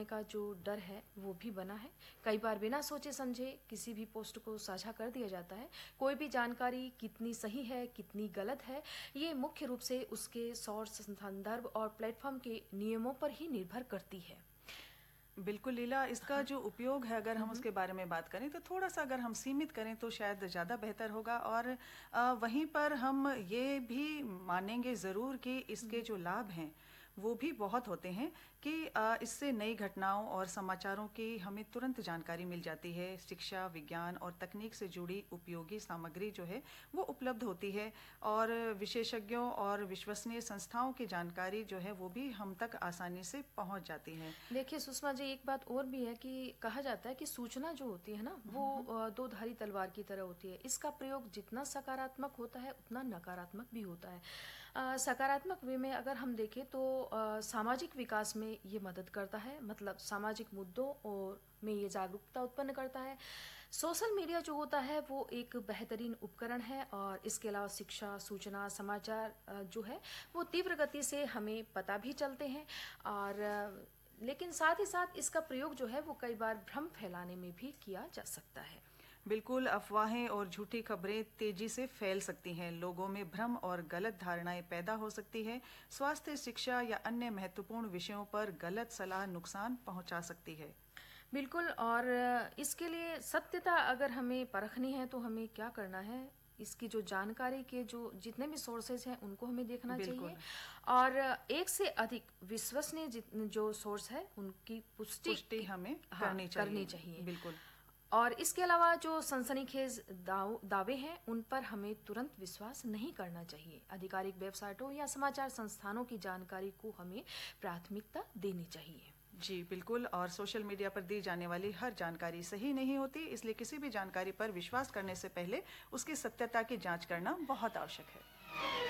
जाने का जो डर है वो भी बना है। कई बार बिना सोचे समझे किसी भी पोस्ट को साझा कर दिया जाता है। कोई भी जानकारी कितनी सही है, कितनी गलत है, ये मुख्य रूप से उसके सोर्स, संदर्भ और प्लेटफॉर्म के नियमों पर ही निर्भर करती है। बिल्कुल लीला, इसका जो उपयोग है अगर हम उसके बारे में बात करें तो थोड़ा सा अगर हम सीमित करें तो शायद ज़्यादा बेहतर होगा। और वहीं पर हम ये भी मानेंगे ज़रूर कि इसके जो लाभ हैं वो भी बहुत होते हैं कि इससे नई घटनाओं और समाचारों की हमें तुरंत जानकारी मिल जाती है। शिक्षा, विज्ञान और तकनीक से जुड़ी उपयोगी सामग्री जो है वो उपलब्ध होती है, और विशेषज्ञों और विश्वसनीय संस्थाओं की जानकारी जो है वो भी हम तक आसानी से पहुंच जाती है। देखिए सुषमा जी, एक बात और भी है कि कहा जाता है कि सूचना जो होती है ना वो दो धारी तलवार की तरह होती है। इसका प्रयोग जितना सकारात्मक होता है उतना नकारात्मक भी होता है। सकारात्मक वे में अगर हम देखें तो सामाजिक विकास में ये मदद करता है, मतलब सामाजिक मुद्दों और में ये जागरूकता उत्पन्न करता है। सोशल मीडिया जो होता है वो एक बेहतरीन उपकरण है, और इसके अलावा शिक्षा, सूचना, समाचार जो है वो तीव्र गति से हमें पता भी चलते हैं। और लेकिन साथ ही साथ इसका प्रयोग जो है वो कई बार भ्रम फैलाने में भी किया जा सकता है। बिल्कुल, अफवाहें और झूठी खबरें तेजी से फैल सकती हैं, लोगों में भ्रम और गलत धारणाएं पैदा हो सकती है। स्वास्थ्य, शिक्षा या अन्य महत्वपूर्ण विषयों पर गलत सलाह नुकसान पहुंचा सकती है। बिल्कुल, और इसके लिए सत्यता अगर हमें परखनी है तो हमें क्या करना है, इसकी जो जानकारी के जो जितने भी सोर्सेज हैं उनको हमें देखना चाहिए, और एक से अधिक विश्वसनीय जो सोर्स है उनकी पुष्टि हमें करनी चाहिए। बिल्कुल। और इसके अलावा जो सनसनीखेज दावे हैं उन पर हमें तुरंत विश्वास नहीं करना चाहिए। आधिकारिक वेबसाइटों या समाचार संस्थानों की जानकारी को हमें प्राथमिकता देनी चाहिए। जी बिल्कुल, और सोशल मीडिया पर दी जाने वाली हर जानकारी सही नहीं होती, इसलिए किसी भी जानकारी पर विश्वास करने से पहले उसकी सत्यता की जांच करना बहुत आवश्यक है।